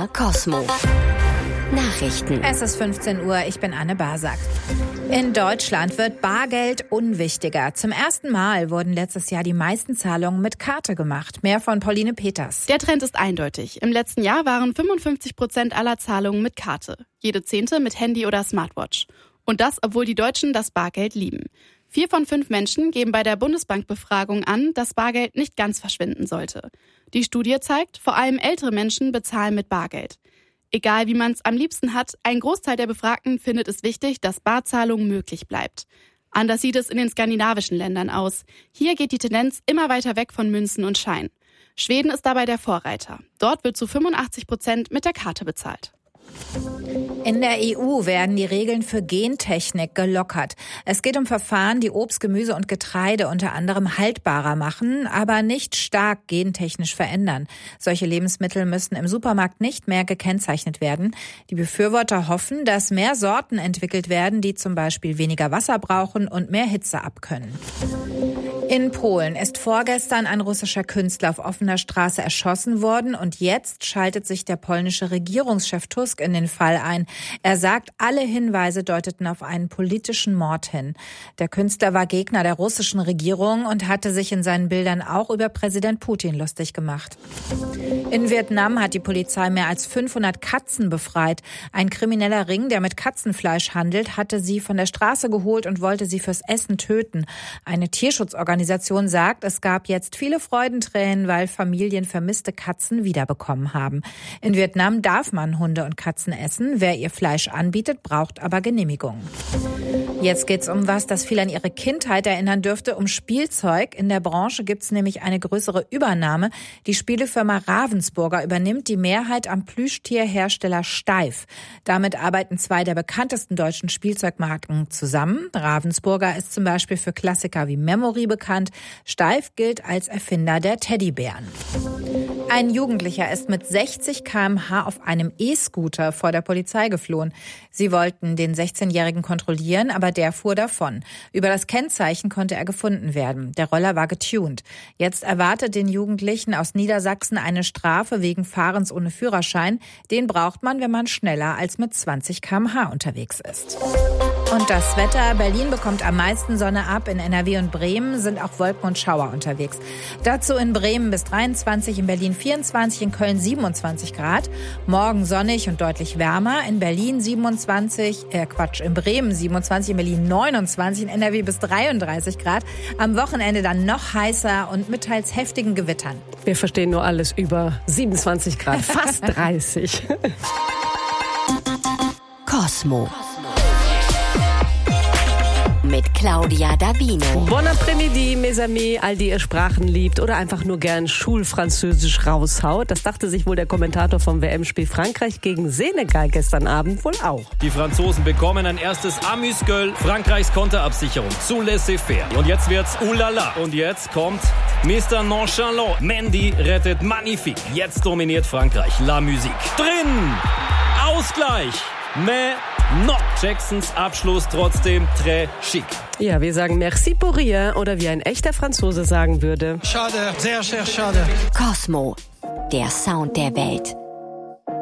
MDR Cosmo. Nachrichten. Es ist 15 Uhr, ich bin Anne Basak. In Deutschland wird Bargeld unwichtiger. Zum ersten Mal wurden letztes Jahr die meisten Zahlungen mit Karte gemacht. Mehr von Pauline Peters. Der Trend ist eindeutig. Im letzten Jahr waren 55% aller Zahlungen mit Karte. Jede 10. mit Handy oder Smartwatch. Und das, obwohl die Deutschen das Bargeld lieben. 4 von 5 Menschen geben bei der Bundesbankbefragung an, dass Bargeld nicht ganz verschwinden sollte. Die Studie zeigt, vor allem ältere Menschen bezahlen mit Bargeld. Egal wie man es am liebsten hat, ein Großteil der Befragten findet es wichtig, dass Barzahlung möglich bleibt. Anders sieht es in den skandinavischen Ländern aus. Hier geht die Tendenz immer weiter weg von Münzen und Schein. Schweden ist dabei der Vorreiter. Dort wird zu 85% mit der Karte bezahlt. In der EU werden die Regeln für Gentechnik gelockert. Es geht um Verfahren, die Obst, Gemüse und Getreide unter anderem haltbarer machen, aber nicht stark gentechnisch verändern. Solche Lebensmittel müssen im Supermarkt nicht mehr gekennzeichnet werden. Die Befürworter hoffen, dass mehr Sorten entwickelt werden, die zum Beispiel weniger Wasser brauchen und mehr Hitze abkönnen. In Polen ist vorgestern ein russischer Künstler auf offener Straße erschossen worden und jetzt schaltet sich der polnische Regierungschef Tusk in den Fall ein. Er sagt, alle Hinweise deuteten auf einen politischen Mord hin. Der Künstler war Gegner der russischen Regierung und hatte sich in seinen Bildern auch über Präsident Putin lustig gemacht. In Vietnam hat die Polizei mehr als 500 Katzen befreit. Ein krimineller Ring, der mit Katzenfleisch handelt, hatte sie von der Straße geholt und wollte sie fürs Essen töten. Eine Tierschutzorganisation sagt, es gab jetzt viele Freudentränen, weil Familien vermisste Katzen wiederbekommen haben. In Vietnam darf man Hunde und Katzen essen. Wer ihr Fleisch anbietet, braucht aber Genehmigung. Jetzt geht's um was, das viel an ihre Kindheit erinnern dürfte, um Spielzeug. In der Branche gibt's nämlich eine größere Übernahme. Die Spielefirma Ravensburger übernimmt die Mehrheit am Plüschtierhersteller Steiff. Damit arbeiten 2 der bekanntesten deutschen Spielzeugmarken zusammen. Ravensburger ist zum Beispiel für Klassiker wie Memory bekannt. Steiff gilt als Erfinder der Teddybären. Ein Jugendlicher ist mit 60 km/h auf einem E-Scooter vor der Polizei geflohen. Sie wollten den 16-Jährigen kontrollieren, aber der fuhr davon. Über das Kennzeichen konnte er gefunden werden. Der Roller war getuned. Jetzt erwartet den Jugendlichen aus Niedersachsen eine Strafe wegen Fahrens ohne Führerschein. Den braucht man, wenn man schneller als mit 20 km/h unterwegs ist. Und das Wetter. Berlin bekommt am meisten Sonne ab. In NRW und Bremen sind auch Wolken und Schauer unterwegs. Dazu in Bremen bis 23, in Berlin 24, in Köln 27 Grad. Morgen sonnig und deutlich wärmer. In Berlin in Bremen 27, in Berlin 29, in NRW bis 33 Grad. Am Wochenende dann noch heißer und mit teils heftigen Gewittern. Wir verstehen nur alles über 27 Grad, fast 30. Cosmo. Mit Claudia Davino. Bon après-midi, mes amis, all die ihr Sprachen liebt oder einfach nur gern Schulfranzösisch raushaut. Das dachte sich wohl der Kommentator vom WM-Spiel Frankreich gegen Senegal gestern Abend wohl auch. Die Franzosen bekommen ein erstes Amüsgöl. Frankreichs Konterabsicherung zu laissez-faire. Und jetzt wird's oulala. Und jetzt kommt Mr. Nonchalant. Mendy rettet magnifique. Jetzt dominiert Frankreich. La Musique. Drin! Ausgleich! Mais non. Jacksons Abschluss trotzdem très chic. Ja, wir sagen merci pour rien oder wie ein echter Franzose sagen würde. Schade, sehr, sehr schade. Cosmo, der Sound der Welt.